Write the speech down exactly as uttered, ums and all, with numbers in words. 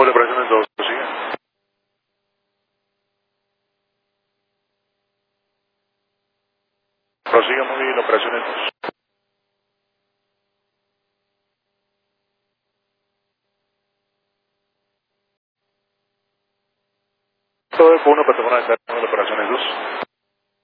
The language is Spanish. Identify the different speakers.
Speaker 1: Por operaciones dos, sigue. Prosiga muy bien, operaciones dos. Todo con una plataforma de carga de operaciones dos.